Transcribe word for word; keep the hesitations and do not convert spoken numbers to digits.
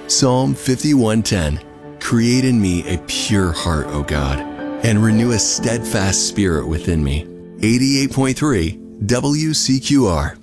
Psalm fifty-one ten. Create in me a pure heart, O God, and renew a steadfast spirit within me. eighty-eight point three W C Q R.